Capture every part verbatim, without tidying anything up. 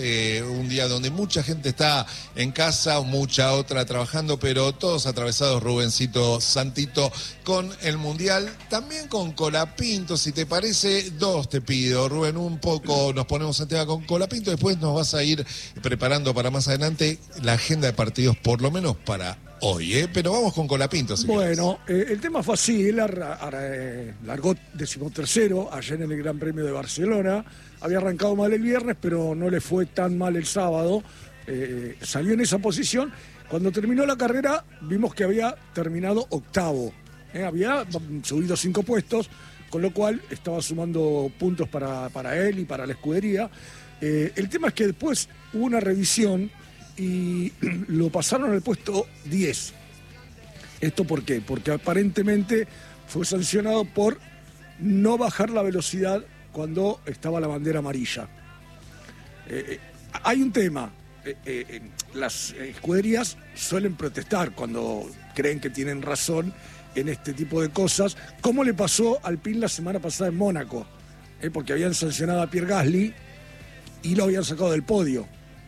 Eh, un día donde mucha gente está en casa, mucha otra trabajando, pero todos atravesados, Rubencito Santito, con el Mundial, también con Colapinto. Si te parece, dos te pido, Rubén, un poco nos ponemos en tema con Colapinto, después nos vas a ir preparando para más adelante la agenda de partidos, por lo menos para hoy, ¿eh? Pero vamos con Colapinto. Si bueno, eh, el tema fue así, él ar ar eh, largó decimotercero ayer en el Gran Premio de Barcelona, había arrancado mal el viernes, pero no le fue tan mal el sábado, eh, salió en esa posición. Cuando terminó la carrera vimos que había terminado octavo, eh, había subido cinco puestos, con lo cual estaba sumando puntos para, para él y para la escudería. Eh, el tema es que después hubo una revisión y lo pasaron al puesto diez. ¿Esto por qué? Porque aparentemente fue sancionado por no bajar la velocidad cuando estaba la bandera amarilla. Eh, eh, hay un tema, eh, eh, las escuderías suelen protestar cuando creen que tienen razón en este tipo de cosas, como le pasó al Alpine la semana pasada en Mónaco, eh, porque habían sancionado a Pierre Gasly y lo habían sacado del podio.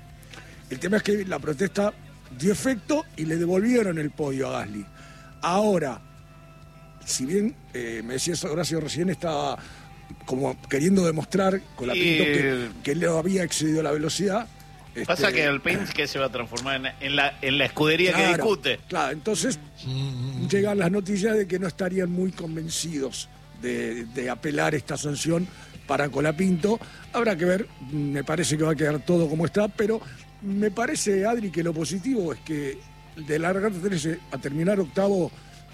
El tema es que la protesta dio efecto y le devolvieron el podio a Gasly. Ahora, si bien eh, me decías Horacio recién, estaba como queriendo demostrar con la Pinto que, que él había excedido la velocidad. Pasa este, que el Alpine que se va a transformar en, en, la, en la escudería claro, que discute. Claro, entonces mm. llegan las noticias de que no estarían muy convencidos de, de apelar esta sanción para Colapinto. Habrá que ver, me parece que va a quedar todo como está, pero me parece, Adri, que lo positivo es que de largar trece a terminar octavo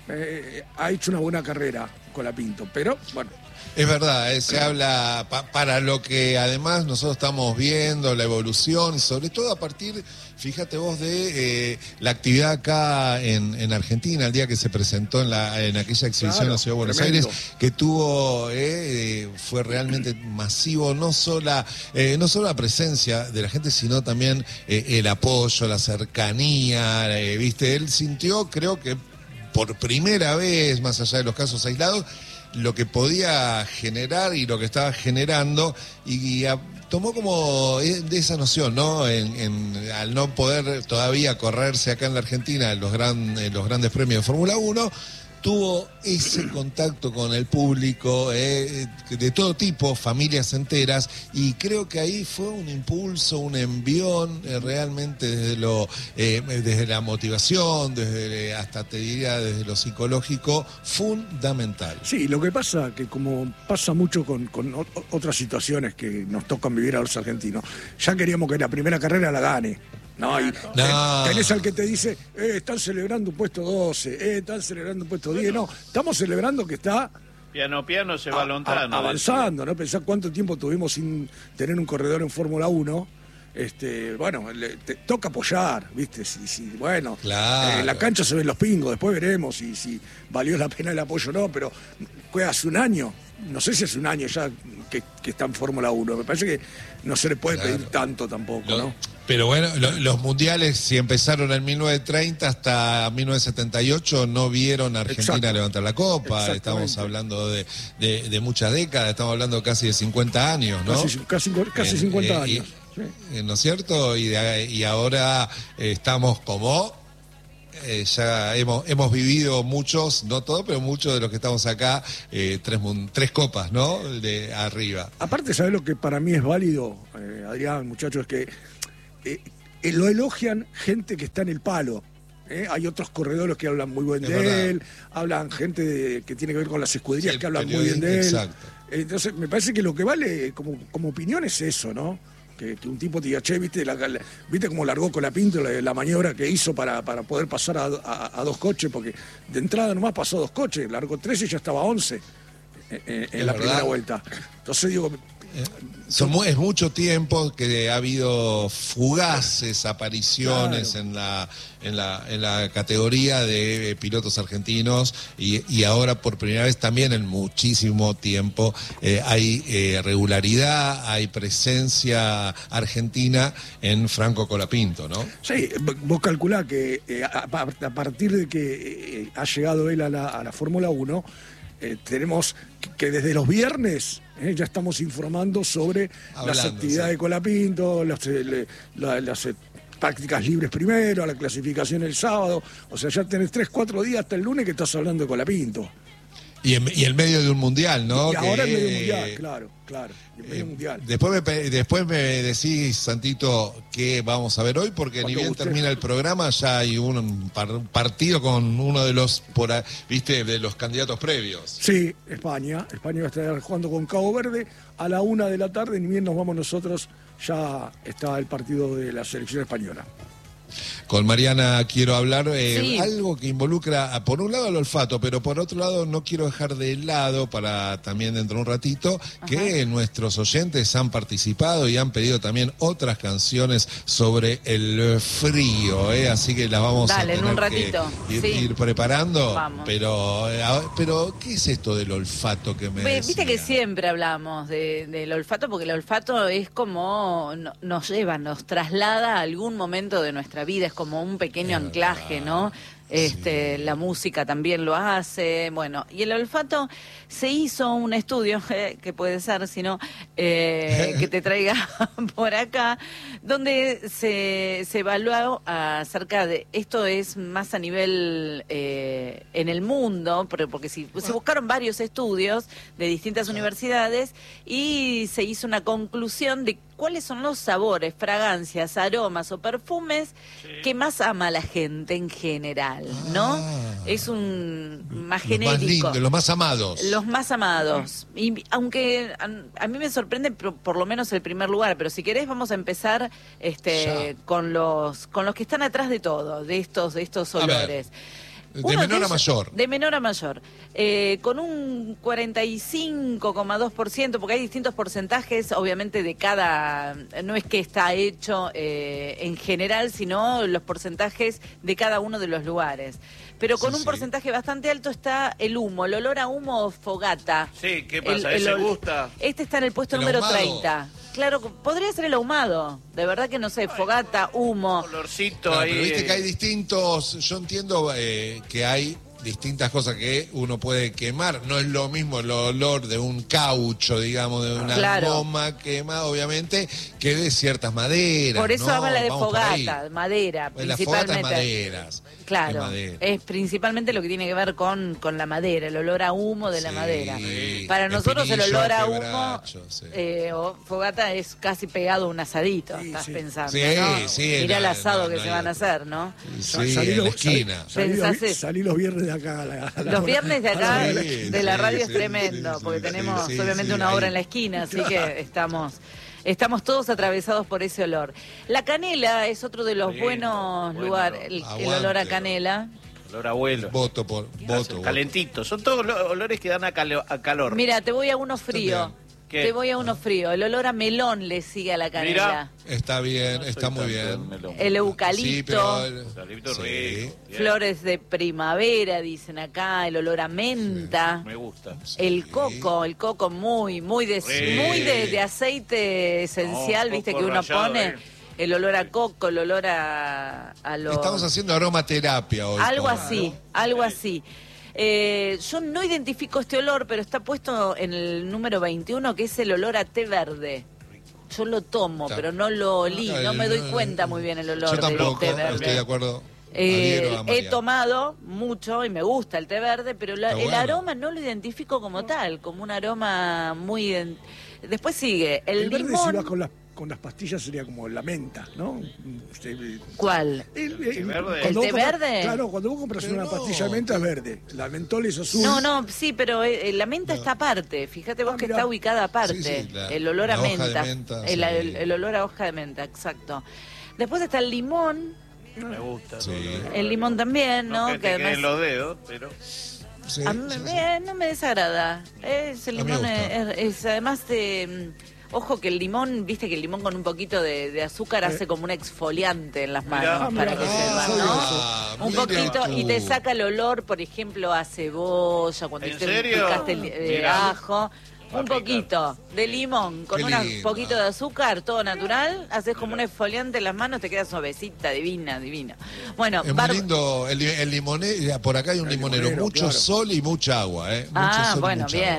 eh, ha hecho una buena carrera Colapinto, pero bueno. Es verdad, eh, se habla pa para lo que además nosotros estamos viendo, la evolución, y sobre todo a partir, fíjate vos, de eh, la actividad acá en, en Argentina, el día que se presentó en, la, en aquella exhibición claro, en la Ciudad de Buenos tremendo. Aires, que tuvo, eh, eh, fue realmente masivo, no solo, eh, no solo la presencia de la gente, sino también eh, el apoyo, la cercanía, eh, viste, él sintió, creo que por primera vez, más allá de los casos aislados, lo que podía generar y lo que estaba generando, y, y a, tomó como de esa noción, ¿no? En, en, al no poder todavía correrse acá en la Argentina en los, gran, en los grandes premios de Fórmula uno, tuvo ese contacto con el público eh, de todo tipo, familias enteras, y creo que ahí fue un impulso, un envión eh, realmente desde lo eh, desde la motivación, desde hasta te diría desde lo psicológico, fundamental. Sí, lo que pasa que como pasa mucho con, con otras situaciones que nos tocan vivir a los argentinos, ya queríamos que la primera carrera la gane. No, y no. tenés al que te dice, eh, están celebrando un puesto doce, eh, están celebrando un puesto diez. No, estamos celebrando que está piano piano se va lontano, avanzando, ¿no? Pensá cuánto tiempo tuvimos sin tener un corredor en Fórmula uno. Este, bueno, le, te toca apoyar, ¿viste? Si, si, bueno, claro. eh, en la cancha se ven los pingos, después veremos si, si valió la pena el apoyo o no, pero fue hace un año, no sé si hace un año ya que, que está en Fórmula uno, me parece que no se le puede claro. pedir tanto tampoco, lo, ¿no? Pero bueno, lo, los mundiales, si empezaron en mil novecientos treinta hasta mil novecientos setenta y ocho, no vieron a Argentina Exacto. levantar la copa. Estamos hablando de, de, de muchas décadas, estamos hablando casi de cincuenta años, ¿no? Casi, casi, casi en, cincuenta eh, años. Y, sí. ¿No es cierto? Y, de, y ahora eh, estamos como... Eh, ya hemos, hemos vivido muchos, no todos, pero muchos de los que estamos acá, eh, tres, tres copas, ¿no? De arriba. Aparte, ¿sabés lo que para mí es válido, eh, Adrián, muchachos? Que eh, eh, lo elogian gente que está en el palo. ¿eh? Hay otros corredores que hablan muy bien es de verdad. él, hablan gente de, que tiene que ver con las escuderías sí, que hablan muy bien de él. Exacto. Entonces, me parece que lo que vale como, como opinión es eso, ¿no? Que, que un tipo te diga, che, ¿viste, la, la, ¿viste cómo largó Colapinto la, la maniobra que hizo para, para poder pasar a, a, a dos coches? Porque de entrada nomás pasó dos coches, largó trece y ya estaba once en, en, en la verdad. primera vuelta. Entonces digo... Eh, son, es mucho tiempo que ha habido fugaces apariciones claro. en, la, en, la, en la categoría de pilotos argentinos y, y ahora por primera vez también en muchísimo tiempo eh, hay eh, regularidad, hay presencia argentina en Franco Colapinto, ¿no? Sí, vos calculás que eh, a, a partir de que eh, ha llegado él a la, a la Fórmula uno, eh, tenemos que desde los viernes ¿eh? Ya estamos informando sobre Hablando, las actividades sí. de Colapinto, las, eh, le- la- las eh, prácticas libres primero, la clasificación el sábado. O sea, ya tenés tres, cuatro días hasta el lunes que estás hablando de Colapinto. Y en, y en medio de un mundial, ¿no? Y ahora Que, en medio mundial, claro, claro. En medio eh, mundial. Después me, pe- después me decís, Santito, qué vamos a ver hoy, porque ni Cuando bien guste. termina el programa, ya hay un, par- un partido con uno de los, por, a- viste, de los candidatos previos. Sí, España. España va a estar jugando con Cabo Verde a la una de la tarde. Ni bien nos vamos nosotros, ya está el partido de la selección española. Con Mariana quiero hablar eh, Sí. algo que involucra, a- por un lado, el olfato, pero por otro lado no quiero dejar de lado, para también dentro de un ratito, que nuestros oyentes han participado y han pedido también otras canciones sobre el frío, ¿eh? Así que las vamos Dale, a en tener un ratito, que ir, sí. ir preparando. Vamos. Pero, eh, a- pero, ¿qué es esto del olfato que me Ve- Viste que decía? siempre hablamos de- del olfato, porque el olfato es como no- nos lleva, nos traslada a algún momento de nuestra vida, es como un pequeño Es anclaje, verdad, ¿no? Este, sí. La música también lo hace, bueno, y el olfato, se hizo un estudio, eh, que puede ser, si no, eh, que te traiga por acá, donde se, se evaluó acerca de, esto es más a nivel eh, en el mundo, pero- porque si, se buscaron varios estudios de distintas universidades y se hizo una conclusión de cuáles son los sabores, fragancias, aromas o perfumes que más ama la gente en general, ¿no? Ah. Es un más Los más genérico. lindos, los más amados. Los más amados. Y aunque a, a mí me sorprende por, por lo menos el primer lugar, pero si querés vamos a empezar este Ya. con los con los que están atrás de todo, de estos de estos A ver, olores. de Uno menor a ellos- mayor. De menor a mayor. Eh, con un cuarenta y cinco coma dos por ciento, porque hay distintos porcentajes, obviamente, de cada... No es que está hecho eh, en general, sino los porcentajes de cada uno de los lugares. Pero con Sí, un sí. porcentaje bastante alto está el humo, el olor a humo o fogata. Sí, ¿qué pasa? El- el ¿Ese ol- gusta? Este está en el puesto El número ahumado. treinta. Claro, podría ser el ahumado. De verdad que no sé, fogata, humo. Olorcito Claro, ahí. pero viste eh, que hay distintos, yo entiendo eh, que hay distintas cosas que uno puede quemar. No es lo mismo el olor de un caucho, digamos, de una Claro. goma quema, obviamente, que de ciertas maderas. Por eso ¿no? habla de Vamos por ahí. fogata, madera, Pues la fogata es principalmente. maderas. Claro, es madera. es principalmente lo que tiene que ver con, con la madera, el olor a humo de la Sí, madera. Para el nosotros el pinillo, olor a el humo quebracho, sí. eh, o fogata es casi pegado a un asadito, Sí, estás sí. pensando, Sí, ¿no? sí, Mirá el no, asado no, que no se hay van a otro. hacer, ¿no? Sí, Salí en los- la esquina. Salí, salí Pensás los, eso. salí los viernes de acá a la, a la Los hora- viernes de a la acá, hora Sí, de la sí, radio sí, es tremendo, sí, porque sí, tenemos sí, obviamente sí, una ahí. obra en la esquina, así que estamos estamos todos atravesados por ese olor. La canela es otro de los Lindo, buenos buen lugares, olor. el, el Aguante. olor a canela. Olor a abuelo. Voto por voto. voto. Calentito. Son todos lo- olores que dan a, calo- a calor. Mira, te voy a uno frío. bien. ¿Qué? Te voy a uno frío. El olor a melón le sigue a la canela. Está bien, No soy está muy tanto bien. del melón. El eucalipto. Sí, pero el- Eucalipto sí. rico. Bien. Flores de primavera, dicen acá. El olor a menta. Me gusta. El Sí. coco, el coco muy, muy de, Sí. muy de, de aceite esencial, No, viste, coco que uno rallado, pone. eh. El olor a coco, el olor a, a lo... Estamos haciendo aromaterapia hoy. Algo con- así, algo así. Eh, yo no identifico este olor, pero está puesto en el número veintiuno, que es el olor a té verde. Yo lo tomo, Está. pero no lo olí, No, no me doy no, cuenta no. muy bien el olor Yo tampoco, del té verde. estoy de acuerdo. Eh, Adhiero a he María. tomado mucho y me gusta el té verde, pero la- Está el bueno. aroma no lo identifico como tal, como un aroma muy... ident- Después sigue el, El verde, si limón. vas con las, con las pastillas, sería como la menta, ¿no? Este, el- ¿Cuál? el- ¿El verde? cuando ¿El vos té compras- verde? Claro, cuando vos compras Pero una no, pastilla de menta es verde. La mentol es azul. No, no, sí, pero eh, la menta está aparte. Fíjate vos Ah, que mirá. está ubicada aparte. Sí, sí, la- el olor a la hoja de menta. menta, el, sí. el- el olor a hoja de menta, exacto. Después está el limón. Me gusta. Sí. El limón también, ¿no? No, que, te además... queden los dedos, pero... Sí, A mí sí, sí. me- no me desagrada. Es, el A mí me limón gusta. es, es- además de... mm, Ojo que el limón, viste que el limón con un poquito de, de azúcar hace como un exfoliante en las manos Mirá. para que Ah, se ah, un mira poquito tú. y te saca el olor, por ejemplo, a cebolla, cuando ¿En te serio? picaste el eh, Mirá. ajo. Va a Un picar. poquito de limón con Qué un linda. poquito de azúcar, todo natural, haces como un exfoliante en las manos, te queda suavecita, divina, divina. Bueno, Es muy bar- lindo el, li- el limonero, por acá hay un El limonero, limonero, mucho claro. sol y mucha agua, ¿eh? Mucho Ah, sol y bueno, mucha bien. agua.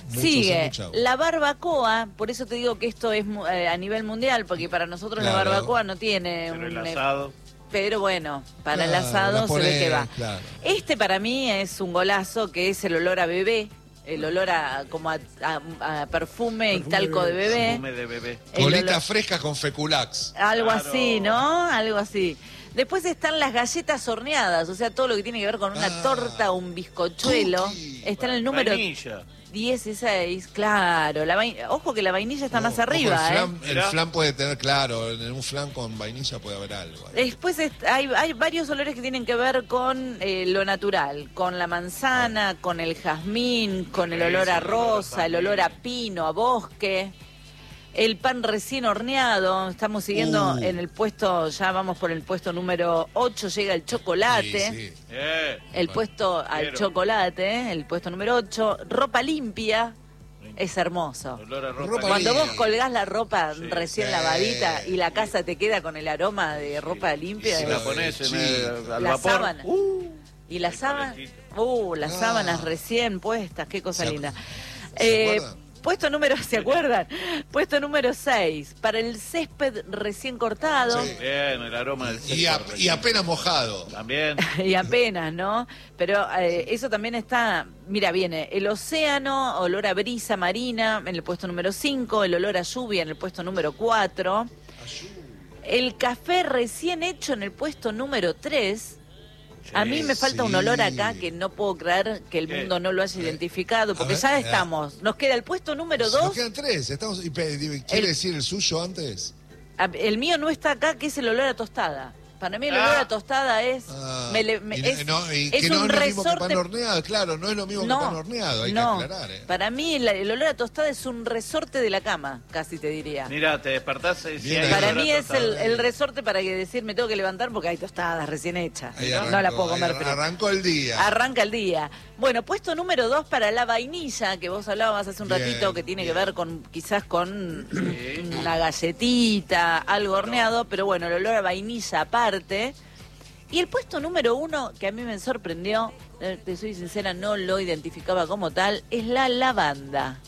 Muchos Sigue son mucha agua. la barbacoa, por eso te digo que esto es mu- eh, a nivel mundial, porque para nosotros la Claro. barbacoa no tiene Pero el un... eh, asado. Pero bueno, para el Claro, asado la se ve que va. ponés, claro. Este para mí es un golazo, que es el olor a bebé, el olor a como a, a- a perfume y Perfume talco de de bebé. Perfume de bebé. El Colitas olor- frescas con feculax. Algo Claro. así, ¿no? Algo así. Después están las galletas horneadas, o sea, todo lo que tiene que ver con una Ah, torta, un bizcochuelo. cookie. Está en el número Vainilla. dieciséis, claro. La vai- Ojo que la vainilla está más Ojo, arriba, el ¿eh? flan, el Mirá. flan puede tener, claro, en un flan con vainilla puede haber algo. ahí. Después est- hay, hay varios olores que tienen que ver con eh, lo natural, con la manzana, con el jazmín, con el Sí, olor a sí, el olor a rosa, el olor a pino, a bosque. El pan recién horneado, estamos siguiendo Uh. en el puesto, ya vamos por el puesto número ocho, llega el chocolate. Sí, sí. Eh. El puesto al Quiero. chocolate, el puesto número ocho, ropa limpia, es hermoso. Olor a ropa. Ropa Cuando limpia. vos colgás la ropa Sí. recién Sí. lavadita y la casa te queda con el aroma de ropa limpia. Si Sí, la es- pones en Sí. el, al La vapor. sábana. Uh, y las el sábanas, calentito. uh, las Ah. sábanas recién puestas, qué cosa ¿Se linda. acu- se Eh, acuerdan? puesto número, ¿se acuerdan? Puesto número seis, para el césped recién cortado. Sí. Bien, el aroma del Y, a- césped. y apenas mojado. También. Y apenas, ¿no? Pero eh, eso también está, mira, viene el océano, olor a brisa marina en el puesto número cinco, el olor a lluvia en el puesto número cuatro, el café recién hecho en el puesto número tres. A mí me falta un Sí. olor acá que no puedo creer que el ¿Qué? mundo no lo haya Eh, identificado, porque a ver, ya eh, estamos. Nos queda el puesto número Nos dos. quedan tres. Estamos, y pe- ¿Quiere El- decir el suyo antes? A- El mío no está acá, que es el olor a tostada. Para mí el Ah. olor a tostada es... Ah, me le- me- y, es, no, y es que no un es lo mismo que pan resorte... horneado, claro, no es lo mismo que pan horneado, hay no. que aclarar. ¿eh? Para mí el, el olor a tostada es un resorte de la cama, casi te diría. Mira, te despertás y si Bien hay ahí. Para olor a mí es el, tostada. el resorte para que decir me tengo que levantar porque hay tostadas recién hechas. Ahí no arrancó, la puedo ahí comer ar- fría. Arrancó el día. Arranca el día. Bueno, puesto número dos para la vainilla, que vos hablabas hace un Bien, ratito, que tiene bien. que ver con quizás con Sí. una galletita, algo horneado, pero bueno, el olor a vainilla aparte. Y el puesto número uno, que a mí me sorprendió, eh, te soy sincera, no lo identificaba como tal, es la lavanda.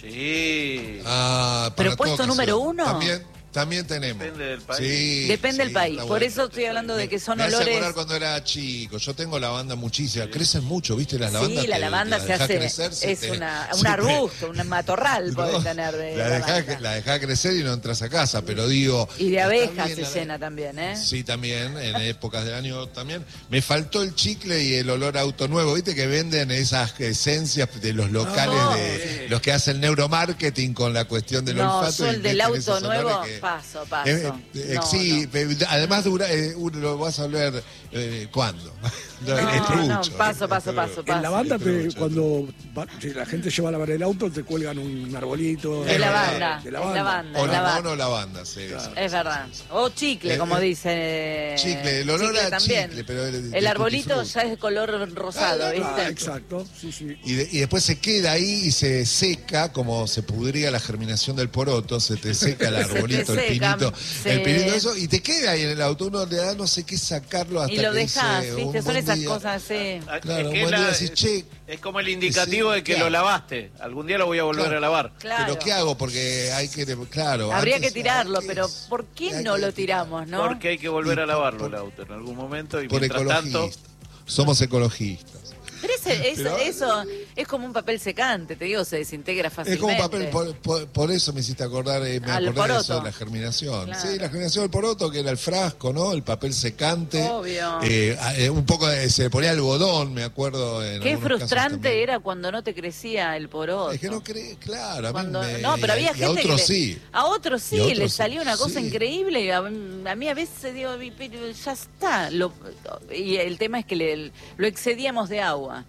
Sí. Ah, para Pero puesto toda número ocasión. uno. También, también tenemos. Depende del país. Sí, Depende sí, del país. está Por bueno. eso estoy hablando de que son Me hace olores... acordar cuando era chico. Yo tengo lavanda muchísima. Crecen mucho, ¿viste? Las lavandas. Sí, la te- lavanda la se dejás hace, crecer, se es te- una, se un te- arbusto, un matorral No, podés tener de la dejás, lavanda. la dejás crecer y no entras a casa, pero digo... Y de está abejas bien se la- llena también, ¿eh? Sí, también, en épocas del año también. Me faltó el chicle y el olor a auto nuevo, ¿viste? Que venden esas esencias de los locales, No. de los que hacen neuromarketing con la cuestión del No, olfato. yo y el del meten auto esos olores nuevo, que- paso, paso. Eh, eh, No, sí, no. pe- además dura, eh, uno lo vas a oler eh, ¿cuándo? No, Es no, trucho, paso, ¿eh? paso, paso, En paso. lavanda, Es te- trucho, cuando va- si la gente lleva a lavar el auto, te cuelgan un arbolito. De Es lavanda, De es lavanda. lavanda, O es limón lavanda. o lavanda, sí. sí. Es verdad. O chicle, Eh, como eh, dice. chicle, el olor a también. chicle, pero de- de el arbolito tutti ya es de color rosado, Ah, ¿viste? Ah, exacto, sí, sí. Y, de- y después se queda ahí y se seca, como se pudría la germinación del poroto, se te seca el Se te arbolito, el seca, pinito, sí. el pinito, eso, y te queda ahí en el auto, uno le da no sé qué sacarlo hasta Y lo que dejás, dice, ¿viste? un Son buen esas día. cosas así. Ah, Claro, es, que un buen la- día decís, che, es como el indicativo sí, de que claro. lo lavaste. Algún día lo voy a volver Claro. a lavar. Claro. pero ¿qué hago? Porque hay que, claro. Habría antes, que tirarlo, ¿qué pero es? ¿por qué Hay no que lo tirar. tiramos, no? Porque hay que volver Y a por- lavarlo por- el auto en algún momento y Por mientras tanto... ecologistas. Somos ecologistas. Pero ese- es- Pero- eso es como un papel secante, te digo, se desintegra Es fácilmente. como papel, por, por- por eso me hiciste acordar, eh, me Al acordé de eso poroto. de la germinación. Claro. Sí, la germinación del poroto, que era el frasco, ¿no? El papel secante. Obvio. Eh, a- eh, un poco de- se le ponía algodón, me acuerdo. En Qué algunos casos frustrante también. era cuando no te crecía el poroto. Es que no cree, claro, a mí Cuando- me- no, pero había y a gente que otros le- sí. a otros sí Y a otros le sí, salía una cosa sí. increíble y a, a mí a veces digo, "Vi- pero ya está, lo- y el tema es que le- lo excedíamos de agua.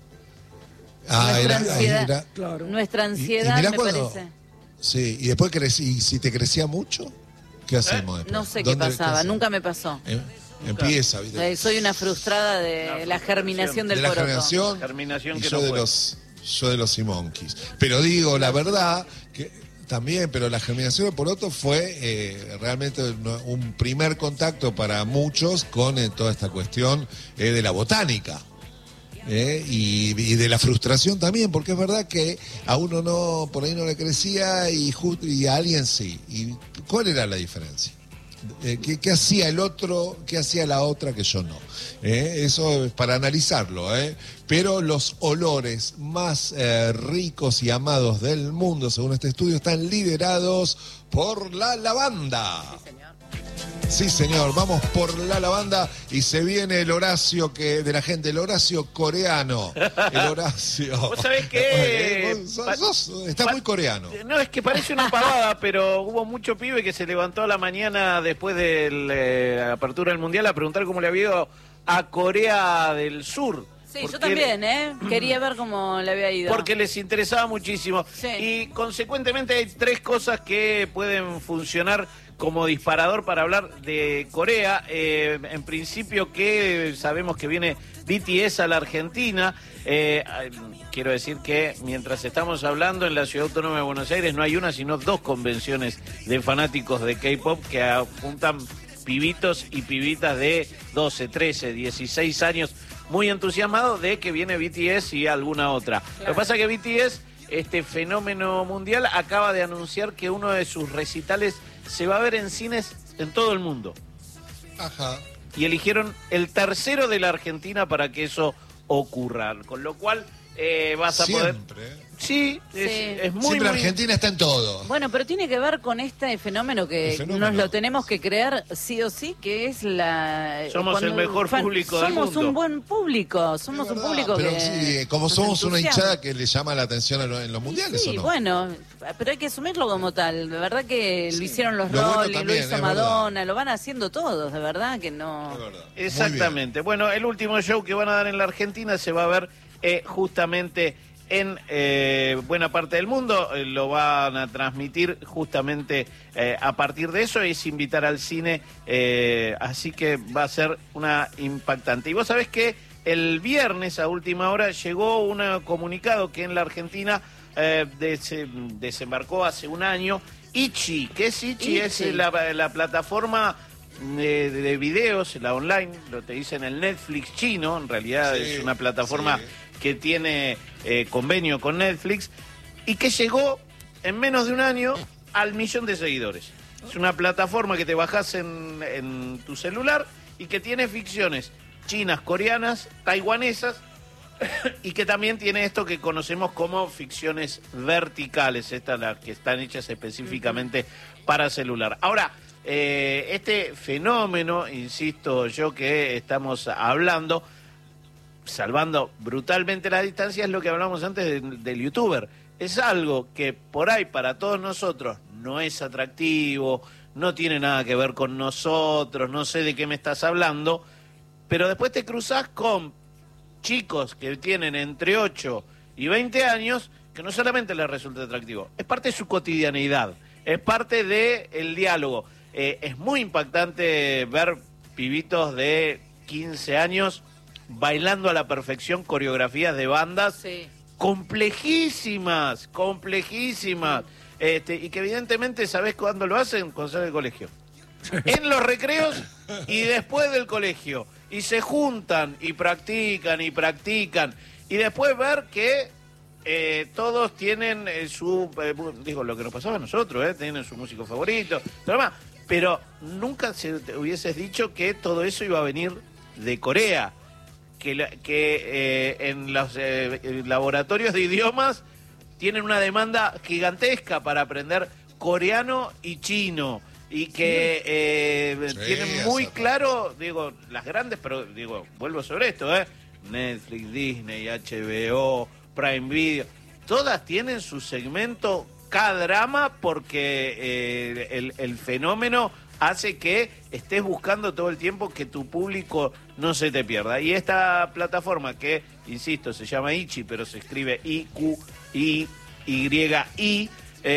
Ah, nuestra era- ansiedad, era- Claro. nuestra y- y ansiedad mirá me cuando- parece. Sí, y después crecí, y si te crecía mucho, ¿qué hacemos después? No sé qué ¿Dónde- pasaba, hacemos? nunca me pasó. Eh, Empieza, ¿viste? Eh, soy una frustrada de Una la germinación del de la poroto. generación, Germinación y que yo no de fue. los yo de los Simonkeys. Pero digo la verdad que también, pero la germinación del poroto fue eh, realmente un, un primer contacto para muchos con eh, toda esta cuestión eh, de la botánica. ¿eh? y, y de la frustración también, porque es verdad que a uno no, por ahí no le crecía y, just, y a alguien sí. ¿Y cuál era la diferencia? Eh, ¿qué, ¿Qué hacía el otro? ¿Qué hacía la otra que yo no? Eh, eso es para analizarlo, ¿eh? Pero los olores más eh, ricos y amados del mundo, según este estudio, están liderados por la lavanda. Sí, señor. Sí, señor, vamos por la lavanda y se viene el Horacio que de la gente, el Horacio coreano. El Horacio. ¿Vos sabés qué? Vos sos- sos- Está muy coreano. No, es que parece una pavada, pero hubo mucho pibe que se levantó a la mañana después de la apertura del Mundial a preguntar cómo le había ido a Corea del Sur. Sí, Porque yo también, ¿eh? Quería ver cómo le había ido. Porque les interesaba muchísimo. Sí. Y consecuentemente hay tres cosas que pueden funcionar como disparador para hablar de Corea. Eh, en principio que sabemos que viene B T S a la Argentina. Eh, quiero decir que mientras estamos hablando en la Ciudad Autónoma de Buenos Aires no hay una sino dos convenciones de fanáticos de K-pop que apuntan pibitos y pibitas de doce, trece, dieciséis años muy entusiasmados de que viene B T S y alguna otra. Claro. Lo que pasa es que B T S, este fenómeno mundial, acaba de anunciar que uno de sus recitales se va a ver en cines en todo el mundo. Ajá. Y eligieron el tercero de la Argentina para que eso ocurra. Con lo cual eh, vas a poder... Siempre. Sí, es, Sí. es muy, Siempre muy... Argentina está en todo. Bueno, pero tiene que ver con este fenómeno que El fenómeno. nos lo tenemos que creer sí o sí, que es la... Somos cuando el mejor fan- público del Somos mundo. un buen público, somos Es un verdad, público pero que sí, como nos somos una entusiasma. hinchada que le llama la atención a lo- en los mundiales, Sí, ¿o no? bueno, pero hay que asumirlo como tal. De verdad que Sí. lo hicieron los Lo bueno Rolling, lo también, hizo es Madonna, lo van haciendo todos, de verdad que no... Es verdad. Muy Exactamente. Bueno, el último show que van a dar en la Argentina se va a ver eh, justamente en eh, buena parte del mundo. Eh, lo van a transmitir justamente eh, a partir de eso. Es invitar al cine, eh, así que va a ser una impactante. Y vos sabés que el viernes a última hora llegó un comunicado que en la Argentina eh, des- desembarcó hace un año Ichi. ¿Qué es Ichi? Ichi. Es la, la plataforma de, de videos, la online, lo te dicen el Netflix chino, en realidad Sí, es una plataforma sí. que tiene eh, convenio con Netflix y que llegó en menos de un año al millón de seguidores. Es una plataforma que te bajás en, en tu celular y que tiene ficciones chinas, coreanas, taiwanesas y que también tiene esto que conocemos como ficciones verticales, estas las que están hechas específicamente para celular. Ahora, eh, este fenómeno, insisto yo que estamos hablando, salvando brutalmente la distancia, es lo que hablamos antes de- del youtuber. Es algo que por ahí para todos nosotros no es atractivo, no tiene nada que ver con nosotros, no sé de qué me estás hablando, pero después te cruzás con chicos que tienen entre ocho y veinte años que no solamente les resulta atractivo, es parte de su cotidianeidad, es parte del diálogo. Eh, es muy impactante ver pibitos de quince años bailando a la perfección coreografías de bandas Sí. complejísimas, complejísimas, este, y que evidentemente, ¿sabés cuándo lo hacen? Cuando salen del colegio. En los recreos y después del colegio. Y se juntan y practican y practican. Y después ver que eh, todos tienen eh, su... eh, digo, lo que nos pasaba a nosotros, eh, tienen su músico favorito, todo lo demás. Pero nunca se te hubieses dicho que todo eso iba a venir de Corea. Que, la- que eh, en los eh, laboratorios de idiomas tienen una demanda gigantesca para aprender coreano y chino y que eh, Sí, tienen muy esa claro, digo, las grandes, pero digo, vuelvo sobre esto, ¿eh? Netflix, Disney, H B O, Prime Video, todas tienen su segmento K-drama porque eh, el, el fenómeno hace que estés buscando todo el tiempo que tu público no se te pierda. Y esta plataforma que, insisto, se llama Ichi, pero se escribe I Q I Y I,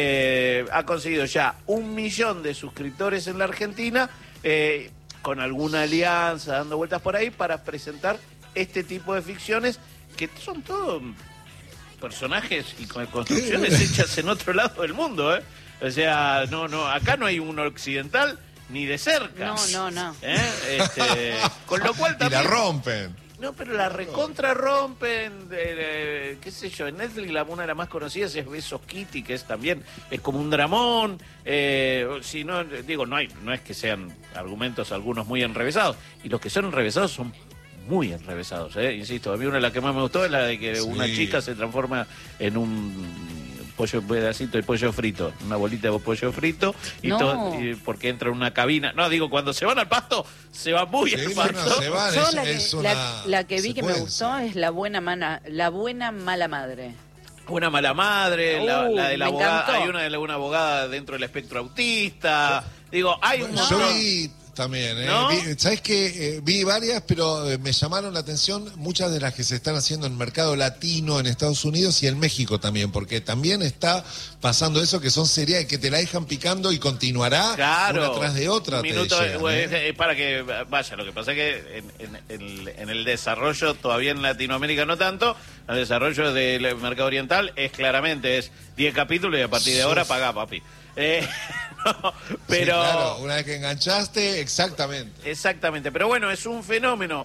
eh, ha conseguido ya un millón de suscriptores en la Argentina, eh, con alguna alianza, dando vueltas por ahí, para presentar este tipo de ficciones que son todos personajes y con construcciones hechas en otro lado del mundo, ¿eh? O sea, no, no, acá no hay uno occidental ni de cerca. No, no, no. ¿Eh? Este, con lo cual Y la también... rompen. No, pero la recontra rompen, eh, qué sé yo, en Netflix la una de las más conocidas es Besos Kitty, que es también, es como un dramón, eh, si no, digo, no hay, no es que sean argumentos algunos muy enrevesados, y los que son enrevesados son muy enrevesados, eh, insisto, a mí una de las que más me gustó es la de que sí. una chica se transforma en un pollo, pedacito de pollo frito, una bolita de pollo frito, y, no. todo, y porque entra en una cabina. No, digo, cuando se van al pasto, se van muy sí, al no, pasto. no, se van, Yo es, la, que, es una la, la que vi que me gustó secuencia. es la buena mana, la buena mala madre. Una mala madre, la, Uh, la de la me abogada, encantó. hay una de la, una abogada dentro del espectro autista. Digo, hay un Bueno, montón. yo vi también, ¿eh? ¿No? Vi, ¿sabes qué? Eh, vi varias, pero eh, me llamaron la atención muchas de las que se están haciendo en el mercado latino, en Estados Unidos y en México también, porque también está pasando eso, que son series que te la dejan picando y continuará Claro, una tras de otra. un te minuto, llegan, eh, ¿eh? es para que vaya. Lo que pasa es que en, en- en- en el desarrollo, todavía en Latinoamérica no tanto, el desarrollo del mercado oriental es claramente es diez capítulos y a partir de ahora pagá, papi. Eh, no, pero Sí, claro, una vez que enganchaste, exactamente. exactamente, pero bueno, es un fenómeno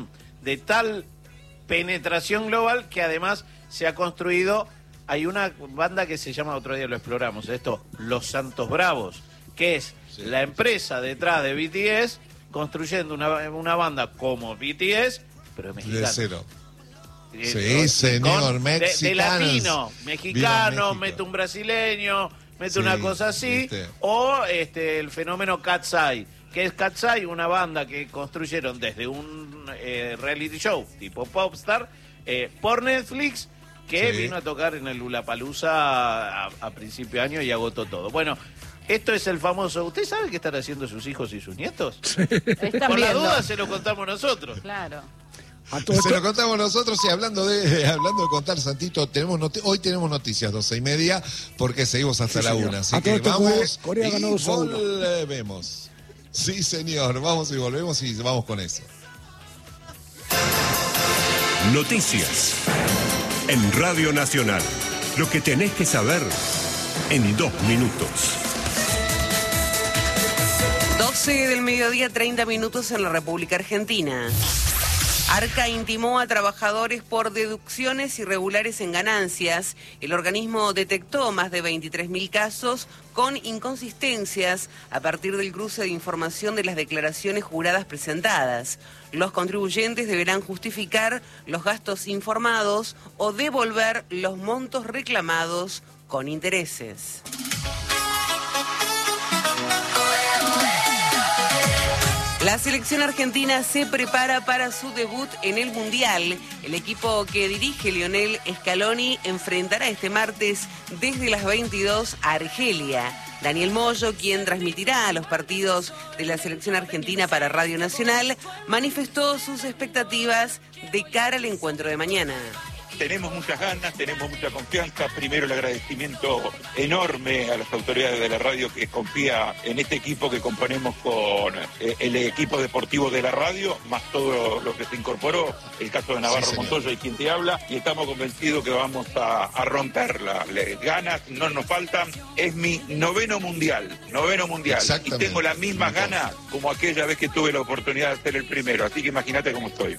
de tal penetración global que además se ha construido. Hay una banda que se llama, otro día lo exploramos, esto, Los Santos Bravos, que es Sí. la empresa detrás de B T S construyendo una, una banda como B T S, pero de De mexicanos. cero. Eh, Sí, con- señor, de- de, mexicanos. latino, Viva mexicano, México. mete un brasileño, mete Sí, una cosa así, viste. o este el fenómeno Cat's Eye, que es Cat's Eye, una banda que construyeron desde un eh, reality show tipo Popstar eh, por Netflix, que Sí. vino a tocar en el Lollapalooza a, a principio de año y agotó todo. Bueno, esto es el famoso. ¿Usted sabe qué están haciendo sus hijos y sus nietos? Están Por la viendo. duda se lo contamos nosotros. Claro. A todo Se esto- lo contamos nosotros y hablando de hablando de contar, Santito, tenemos noti- hoy tenemos noticias doce y media porque seguimos hasta Sí, la señor. una. Así A todo que esto, vamos Corea y ganó dos a uno. volvemos. Sí, señor, vamos y volvemos y vamos con eso. Noticias. En Radio Nacional. Lo que tenés que saber en dos minutos. doce del mediodía, treinta minutos en la República Argentina. Arca intimó a trabajadores por deducciones irregulares en ganancias. El organismo detectó más de veintitrés mil casos con inconsistencias a partir del cruce de información de las declaraciones juradas presentadas. Los contribuyentes deberán justificar los gastos informados o devolver los montos reclamados con intereses. La selección argentina se prepara para su debut en el Mundial. El equipo que dirige Lionel Scaloni enfrentará este martes desde las veintidós a Argelia. Daniel Moyo, quien transmitirá los partidos de la selección argentina para Radio Nacional, manifestó sus expectativas de cara al encuentro de mañana. Tenemos muchas ganas, tenemos mucha confianza. Primero el agradecimiento enorme a las autoridades de la radio que confía en este equipo que componemos con eh, el equipo deportivo de la radio, más todo lo que se incorporó, el caso de Navarro Sí, señor. Montoya y quien te habla, y estamos convencidos que vamos a, a romperla. Le- Ganas no nos faltan. Es mi noveno mundial, noveno mundial. Y Exactamente. tengo las mismas Un montón. ganas como aquella vez que tuve la oportunidad de ser el primero. Así que imagínate cómo estoy.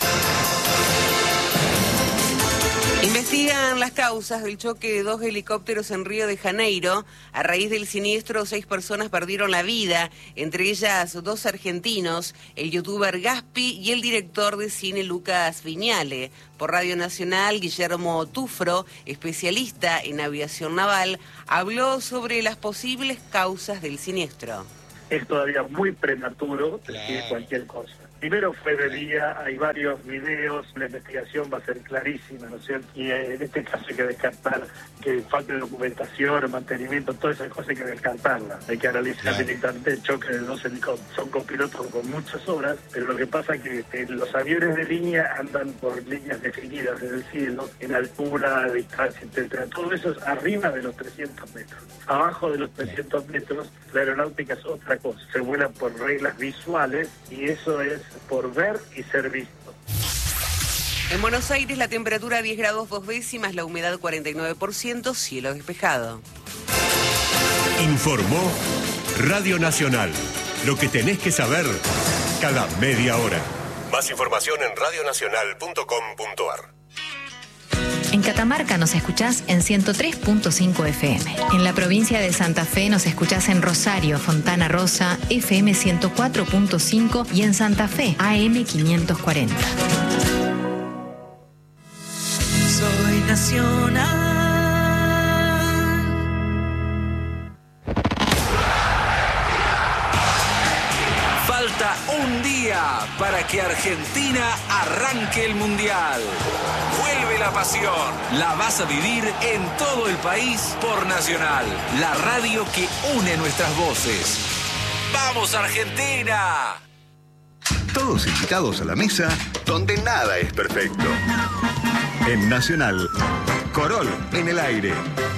Investigan las causas del choque de dos helicópteros en Río de Janeiro. A raíz del siniestro, seis personas perdieron la vida, entre ellas dos argentinos, el youtuber Gaspi y el director de cine Lucas Viñale. Por Radio Nacional, Guillermo Tufro, especialista en aviación naval, habló sobre las posibles causas del siniestro. Es todavía muy prematuro decir Claro. cualquier cosa. Primero fue de día, hay varios videos, la investigación va a ser clarísima, ¿no es cierto? Y eh, en este caso hay que descartar que falte documentación, mantenimiento, todas esas cosas hay que descartarlas. Hay que analizar Claro. directamente el choque de dos helicópteros. Son copilotos con muchas horas, pero lo que pasa es que eh, los aviones de línea andan por líneas definidas en el cielo, en altura, distancia, etcétera. Todo eso es arriba de los trescientos metros. Abajo de los trescientos metros, la aeronáutica es otra cosa. Se vuela por reglas visuales y eso es por ver y ser visto. En Buenos Aires, la temperatura diez grados dos décimas, la humedad cuarenta y nueve por ciento, cielo despejado. Informó Radio Nacional. Lo que tenés que saber cada media hora. Más información en radio nacional punto com punto a r. En Catamarca nos escuchás en ciento tres punto cinco F M. En la provincia de Santa Fe nos escuchás en Rosario, Fontana Rosa, F M ciento cuatro punto cinco y en Santa Fe, A M quinientos cuarenta. Soy nacional. Falta un día para que Argentina arranque el Mundial. Vuelve la pasión. La vas a vivir en todo el país por Nacional, la radio que une nuestras voces. ¡Vamos, Argentina! Todos invitados a la mesa donde nada es perfecto. En Nacional, Corol en el aire.